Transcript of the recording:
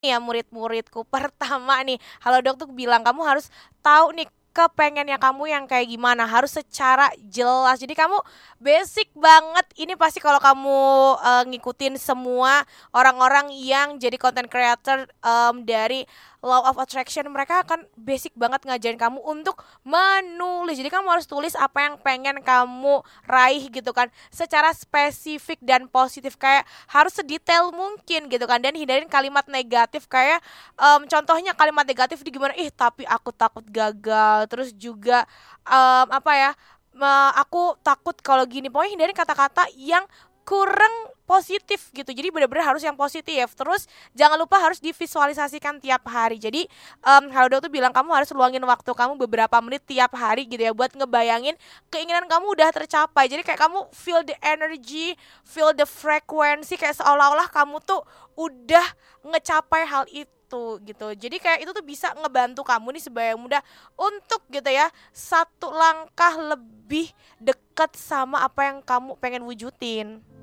ya murid-muridku. Pertama nih, Halodoc tuh bilang kamu harus tahu nih kepengennya kamu yang kayak gimana, harus secara jelas. Jadi kamu basic banget ini pasti kalau kamu ngikutin semua orang-orang yang jadi content creator dari Law of Attraction, mereka akan basic banget ngajarin kamu untuk menulis. Jadi kamu harus tulis apa yang pengen kamu raih gitu kan, secara spesifik dan positif, kayak harus sedetail mungkin gitu kan, dan hindarin kalimat negatif kayak contohnya kalimat negatif di gimana, ih tapi aku takut gagal, terus juga apa ya, aku takut kalau gini. Pokoknya hindarin kata-kata yang kurang positif gitu. Jadi benar-benar harus yang positif. Terus jangan lupa harus divisualisasikan tiap hari. Jadi Halodoc tuh bilang kamu harus luangin waktu kamu beberapa menit tiap hari gitu ya, buat ngebayangin keinginan kamu udah tercapai. Jadi kayak kamu feel the energy, feel the frequency, kayak seolah-olah kamu tuh udah ngecapai hal itu gitu. Jadi kayak itu tuh bisa ngebantu kamu nih sebayang mudah untuk gitu ya, satu langkah lebih dekat sama apa yang kamu pengen wujudin.